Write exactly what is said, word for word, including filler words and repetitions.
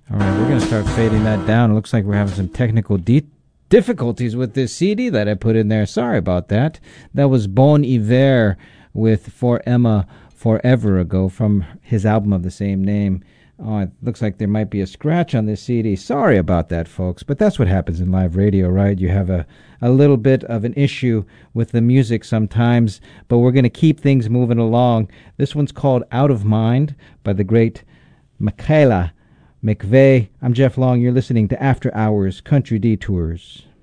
All right, we're going to start fading that down. It looks like we're having some technical de- difficulties with this C D that I put in there. Sorry about that. That was Bon Iver with For Emma Forever Ago from his album of the same name. Oh, it looks like there might be a scratch on this C D. Sorry about that, folks, but that's what happens in live radio, right? You have a, a little bit of an issue with the music sometimes, but we're going to keep things moving along. This one's called Out of Mind by the great Michaela McVeigh. I'm Jeff Long. You're listening to After Hours Country Detours.